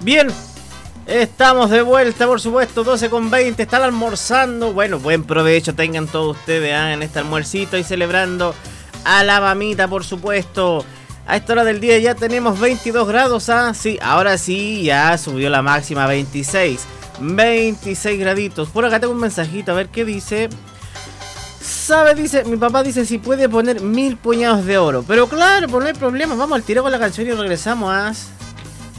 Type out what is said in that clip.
Bien, estamos de vuelta, por supuesto, 12:20, están almorzando. Bueno, buen provecho tengan todos ustedes en este almuercito y celebrando a la mamita, por supuesto. A esta hora del día ya tenemos 22 grados, sí, ahora sí, ya subió la máxima a 26 graditos. Por acá tengo un mensajito, a ver qué dice. ¿Sabe? Dice, mi papá dice si puede poner 1000 puñados de oro. Pero claro, pues no hay problema, vamos al tiro con la canción y regresamos.